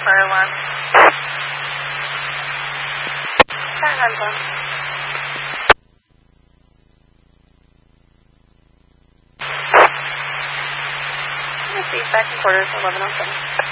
fire alarm. Skyline's on. Let's see, back in quarters, 1107.